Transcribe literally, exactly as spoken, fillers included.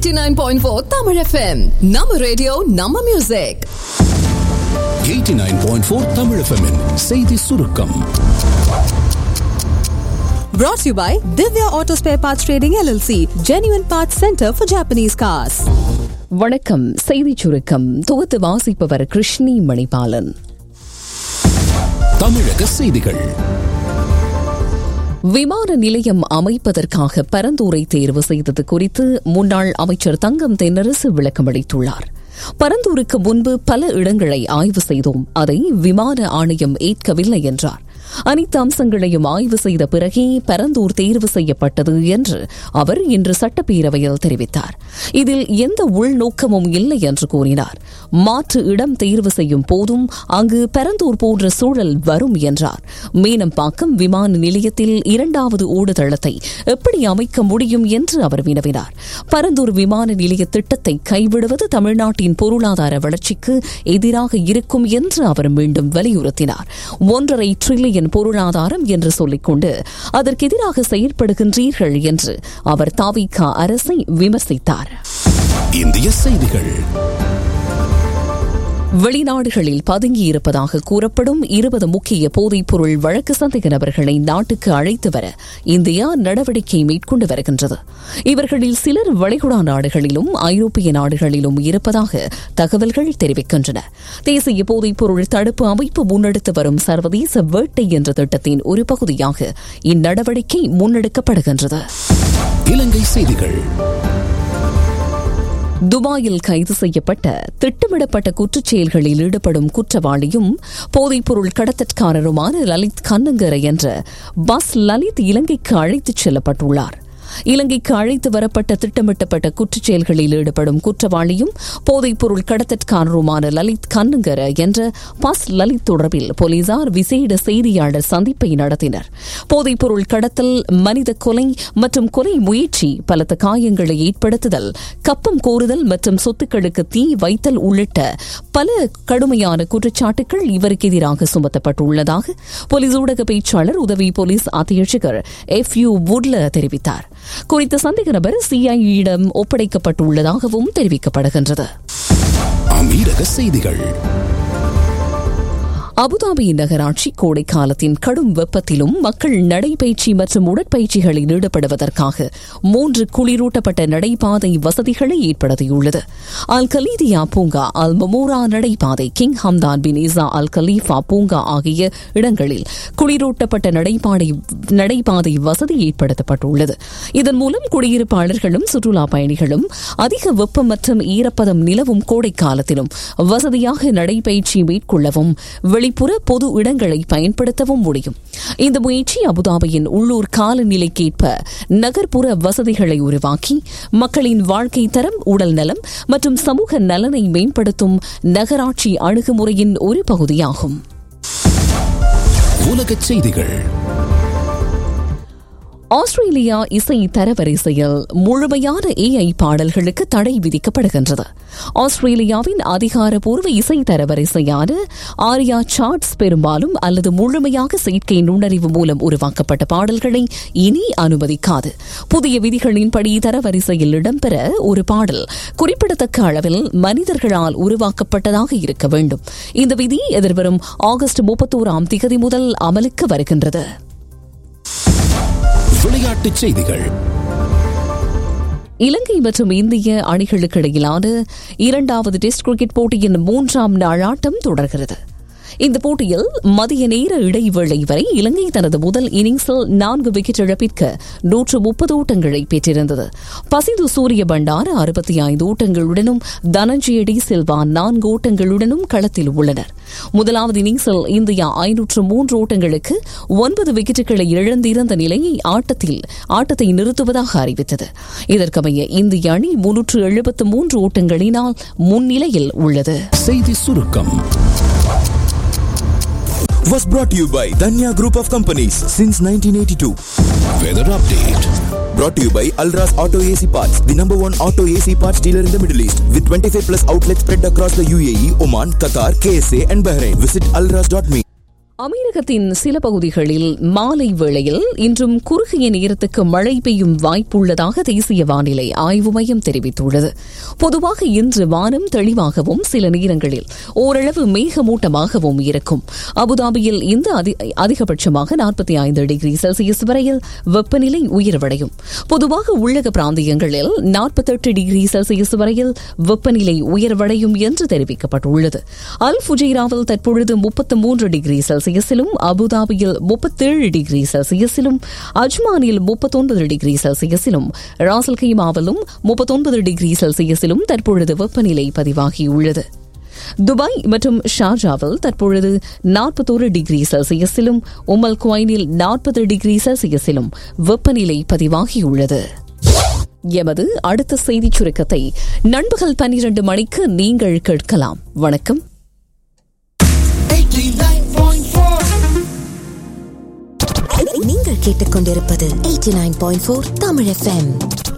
eighty-nine point four Tamil F M. நம்ம radio நம்ம music. eighty-nine point four Tamil F M -இன் செய்தி சுருக்கம். Brought to you by Divya Auto Spare Parts Trading L L C, Genuine Parts Center for Japanese Cars. வணக்கம். செய்தி சுருக்கம் தொகுத்து வாசிப்பவர் கிருஷ்ணி மணிபாலன். தமிழக செய்திகள். விமான நிலையம் அமைப்பதற்காக பரந்தூரை தேர்வு செய்தது குறித்து முன்னாள் அமைச்சர் தங்கம் தென்னரசு விளக்கமளித்துள்ளார். பரந்தூருக்கு முன்பு பல இடங்களை ஆய்வு செய்தோம், அதை விமான ஆணையம் ஏற்கவில்லை என்றார். அனைத்து அம்சங்களையும் ஆய்வு செய்த பிறகே பரந்தூர் தேர்வு செய்யப்பட்டது என்று அவர் இன்று சட்டப்பேரவையில் தெரிவித்தார். இதில் எந்த உள்நோக்கமும் இல்லை என்று கூறினார். மாற்று இடம் தேர்வு செய்யும் போதும் அங்கு பரந்தூர் போன்ற சூழல் வரும் என்றார். மீனம்பாக்கம் விமான நிலையத்தில் இரண்டாவது ஓடுதளத்தை எப்படி அமைக்க முடியும் என்று அவர் வினவினார். பரந்தூர் விமான நிலைய திட்டத்தை கைவிடுவது தமிழ்நாட்டின் பொருளாதார வளர்ச்சிக்கு எதிராக இருக்கும் என்று அவர் மீண்டும் வலியுறுத்தினார். ஒன்றரை டிரில்லியன் பொருளாதாரம் என்று சொல்லிக் கொண்டு அதற்கு எதிராக செயற்படுகின்றீர்கள் என்று அவர் தாவிக அரசை விமர்சித்தார். இந்திய செய்திகள். வெளிநாடுகளில் பதுங்கியிருப்பதாக கூறப்படும் இருபது முக்கிய போதைப்பொருள் வழக்கு சந்தேக நபர்களை நாட்டுக்கு அழைத்து வர இந்தியா நடவடிக்கை மேற்கொண்டு வருகின்றது. இவர்களில் சிலர் வளைகுடா நாடுகளிலும் ஐரோப்பிய நாடுகளிலும் இருப்பதாக தகவல்கள் தெரிவிக்கின்றன. தேசிய போதைப்பொருள் தடுப்பு அமைப்பு முன்னெடுத்து வரும் சர்வதேச வேட்டை என்ற திட்டத்தின் ஒரு பகுதியாக இந்நடவடிக்கை முன்னெடுக்கப்படுகின்றது. இலங்கை செய்திகள். துபாயில் கைது செய்யப்பட்ட திட்டமிடப்பட்ட குற்றச் செயல்களில் ஈடுபடும் குற்றவாளியும் போதைப்பொருள் கடத்தற்காரருமான லலித் கண்ணங்கரை என்ற பஸ் லலித் இலங்கைக்கு அழைத்துச் செல்லப்பட்டுள்ளார். இலங்கைக்கு அழைத்து வரப்பட்ட திட்டமிட்டப்பட்ட குற்றச் செயல்களில் ஈடுபடும் குற்றவாளியும் போதைப்பொருள் கடத்தற்காரருமான லலித் கண்ணங்கர என்ற பஸ் லலித் தொடர்பில் போலீசார் விசேட செய்தியாளர் சந்திப்பை நடத்தினர். போதைப்பொருள் கடத்தல், மனித கொலை மற்றும் கொலை முயற்சி, பலத்த காயங்களை ஏற்படுத்துதல், கப்பம் கோருதல் மற்றும் சொத்துக்களுக்கு தீ வைத்தல் உள்ளிட்ட பல கடுமையான குற்றச்சாட்டுகள் இவருக்கு எதிராக சுமத்தப்பட்டுள்ளதாக போலீஸ் ஊடக பேச்சாளர் உதவி போலீஸ் அத்தியட்சகர் எஃப் யூ வுட்ல தெரிவித்தார். குறித்த சந்தேக நபர் சிஐஏயிடம் ஒப்படைக்கப்பட்டுள்ளதாகவும் தெரிவிக்கப்படுகின்றது. அமீரக செய்திகள். அபுதாபி நகராட்சி கோடை காலத்தின் கடும் வெப்பத்திலும் மக்கள் நடைபயிற்சி மற்றும் உடற்பயிற்சிகளில் ஈடுபடுவதற்காக மூன்று குளிரூட்டப்பட்ட நடைபாதை வசதிகளை ஏற்படுத்தியுள்ளது. அல் கலீதியா பூங்கா, அல் மமூரா நடைபாதை, கிங் ஹம்தான் பின் இசா அல் கலீஃபா பூங்கா ஆகிய இடங்களில் குளிரூட்டப்பட்ட நடைபாதை நடைபாதை வசதி ஏற்படுத்தப்பட்டுள்ளது. இதன் மூலம் குடியிருப்பாளர்களும் சுற்றுலா பயணிகளும் அதிக வெப்பம் மற்றும் ஈரப்பதம் நிலவும் கோடை காலத்திலும் வசதியாக நடைபயிற்சி மேற்கொள்ளவும் வெளிப்புற பொது இடங்களை பயன்படுத்தவும் முடியும். இந்த முயற்சி அபுதாபியின் உள்ளூர் காலநிலைக்கேற்ப நகர்ப்புற வசதிகளை உருவாக்கி மக்களின் வாழ்க்கை தரம், உடல் நலம் மற்றும் சமூக நலனை மேம்படுத்தும் நகராட்சி அணுகுமுறையின் ஒரு பகுதியாகும். உலகச் செய்திகள். ஆஸ்திரேலியா இசை தரவரிசையில் முழுமையான ஏஐ பாடல்களுக்கு தடை விதிக்கப்படுகின்றது. ஆஸ்திரேலியாவின் அதிகாரப்பூர்வ இசை தரவரிசையான ஆரியா சார்ட்ஸ் பெரும்பாலும் அல்லது முழுமையாக செயற்கை நுண்ணறிவு மூலம் உருவாக்கப்பட்ட பாடல்களை இனி அனுமதிக்காது. புதிய விதிகளின்படி தரவரிசையில் இடம்பெற ஒரு பாடல் குறிப்பிடத்தக்க அளவில் மனிதர்களால் உருவாக்கப்பட்டதாக இருக்க வேண்டும். இந்த விதி எதிர்வரும் ஆகஸ்ட் முப்பத்தோராம் திகதி முதல் அமலுக்கு வருகின்றது. விளையாட்டுச் செய்திகள். இலங்கை மற்றும் இந்திய அணிகளுக்கு இடையிலான இரண்டாவது டெஸ்ட் கிரிக்கெட் போட்டியின் மூன்றாம் நாள் ஆட்டம் தொடர்கிறது. இந்த போட்டியில் மதிய நேர இடைவேளை வரை இலங்கை தனது முதல் இன்னிங்ஸில் நான்கு விக்கெட் இழப்பிற்கு நூற்று முப்பது ஓட்டங்களை பெற்றிருந்தது. பசிது சூரிய பண்டார் அறுபத்தி ஐந்து ஓட்டங்களுடனும் தனஞ்சய டி சில்வா நான்கு ஓட்டங்களுடனும் களத்தில் உள்ளனர். முதலாவது இன்னிங்ஸில் இந்தியா ஐநூற்று மூன்று ஓட்டங்களுக்கு ஒன்பது விக்கெட்டுகளை இழந்திருந்த நிலையை ஆட்டத்தில் ஆட்டத்தை நிறுத்துவதாக அறிவித்தது. இதற்கமைய இந்திய அணி முன்னூற்று எழுபத்து மூன்று ஓட்டங்களினால் முன்னிலையில் உள்ளது. செய்தி சுருக்கம் was brought to you by Danya Group of Companies since nineteen eighty-two. Weather update Brought to you by Alras Auto A C Parts, the number one auto A C parts dealer in the Middle East, with twenty-five plus outlets spread across the U A E, Oman, Qatar, K S A and Bahrain. Visit alras dot me. அமீரகத்தின் சில பகுதிகளில் மாலை வேளையில் இன்றும் குறுகிய நேரத்துக்கு மழை பெய்யும் வாய்ப்புள்ளதாக தேசிய வானிலை ஆய்வு மையம் தெரிவித்துள்ளது. பொதுவாக இன்று வானம் தெளிவாகவும் சில நேரங்களில் ஓரளவு மேகமூட்டமாகவும் இருக்கும். அபுதாபியில் இந்த அதிகபட்சமாக நாற்பத்தி ஐந்து டிகிரி செல்சியஸ் வரையில் வெப்பநிலை உயர்வடையும். பொதுவாக உள்ளக பிராந்தியங்களில் நாற்பத்தெட்டு டிகிரி செல்சியஸ் வரையில் வெப்பநிலை உயர்வடையும் என்று தெரிவிக்கப்பட்டுள்ளது. அல் ஃபுஜைராவில் தற்பொழுது முப்பத்தி மூன்று டிகிரி செல்சியஸ் செல்சியஸிலும், அபுதாபியில் முப்பத்தேழு டிகிரி செல்சியஸிலும், அஜ்மானில் முப்பத்தொன்பது டிகிரி செல்சியஸிலும், ராசல் கைமாவிலும் முப்பத்தொன்பது டிகிரி செல்சியஸிலும் தற்பொழுது வெப்பநிலை பதிவாகியுள்ளது. துபாய் மற்றும் ஷார்ஜாவில் தற்பொழுது நாற்பத்தொரு டிகிரி செல்சியஸிலும், உமல் குவைனில் நாற்பது டிகிரி செல்சியஸிலும் வெப்பநிலை பதிவாகியுள்ளது. எமது அடுத்த செய்திச் சுருக்கத்தை நண்பகல் பன்னிரண்டு மணிக்கு நீங்கள் கேட்கலாம். வணக்கம். நீங்கள் கேட்டுக்கொண்டிருப்பது எண்பத்தி ஒன்பது புள்ளி நான்கு தமிழ் எஃப் எம்.